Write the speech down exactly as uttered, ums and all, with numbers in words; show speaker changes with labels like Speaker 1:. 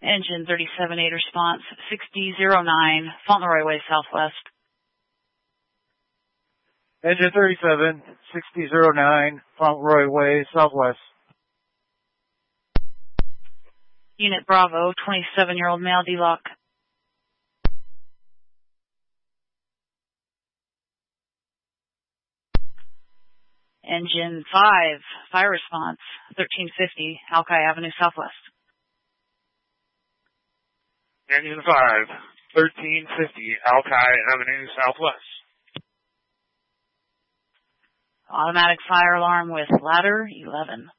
Speaker 1: Engine thirty-seven eight response, sixty oh nine, Fauntleroy Way, Southwest.
Speaker 2: Engine thirty-seven, sixty oh nine, Fauntleroy Way, Southwest.
Speaker 1: Unit Bravo, twenty-seven-year-old male, D-Lock. Engine five, fire response, thirteen fifty, Alki Avenue, Southwest.
Speaker 3: Engine five, thirteen fifty, Alki Avenue, Southwest.
Speaker 1: Automatic fire alarm with ladder eleven.